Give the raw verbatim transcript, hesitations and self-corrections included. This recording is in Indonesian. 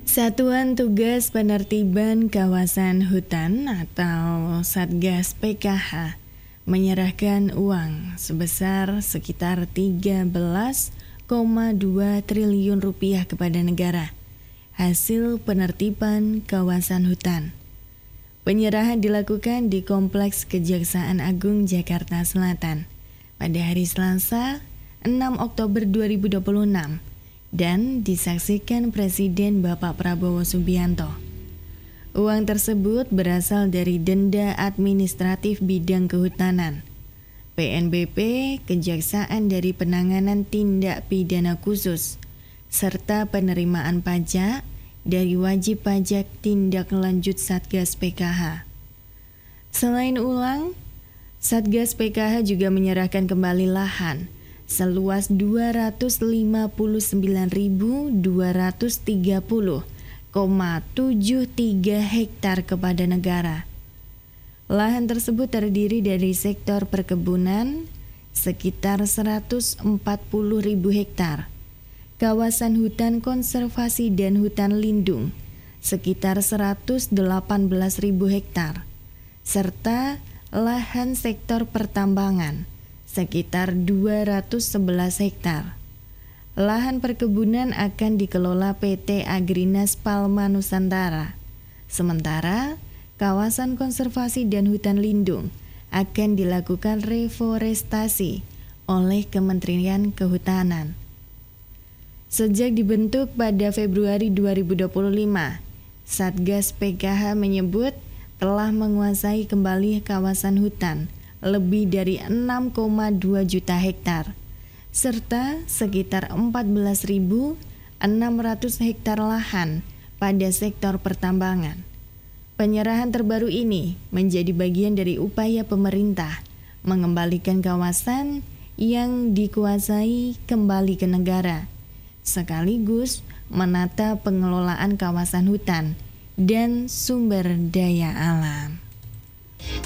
Satuan Tugas Penertiban Kawasan Hutan atau Satgas P K H menyerahkan uang sebesar sekitar tiga belas koma dua triliun rupiah kepada negara hasil penertiban kawasan hutan. Penyerahan dilakukan di Kompleks Kejaksaan Agung Jakarta Selatan pada hari Selasa enam Oktober dua ribu dua puluh enam dan disaksikan Presiden Bapak Prabowo Subianto. Uang tersebut berasal dari denda administratif bidang kehutanan, P N B P, Kejaksaan dari Penanganan Tindak Pidana Khusus, serta penerimaan pajak dari wajib pajak tindak lanjut Satgas P K H. Selain uang, Satgas P K H juga menyerahkan kembali lahan seluas dua ratus lima puluh sembilan ribu dua ratus tiga puluh koma tujuh tiga hektar kepada negara. Lahan tersebut terdiri dari sektor perkebunan sekitar seratus empat puluh ribu hektar, kawasan hutan konservasi dan hutan lindung sekitar seratus delapan belas ribu hektar, serta lahan sektor pertambangan sekitar dua ratus sebelas hektar. Lahan perkebunan akan dikelola P T Agrinas Palma Nusantara. Sementara kawasan konservasi dan hutan lindung akan dilakukan reforestasi oleh Kementerian Kehutanan. Sejak dibentuk pada Februari dua ribu dua puluh lima, Satgas P K H menyebut telah menguasai kembali kawasan hutan lebih dari enam koma dua juta hektar, serta sekitar empat belas ribu enam ratus hektar lahan pada sektor pertambangan. Penyerahan terbaru ini menjadi bagian dari upaya pemerintah mengembalikan kawasan yang dikuasai kembali ke negara, sekaligus menata pengelolaan kawasan hutan dan sumber daya alam.